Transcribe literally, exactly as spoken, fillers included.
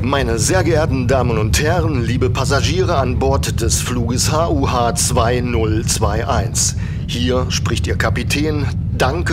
Meine sehr geehrten Damen und Herren, liebe Passagiere an Bord des Fluges H U H zwei null zwei eins. Hier spricht Ihr Kapitän. Danke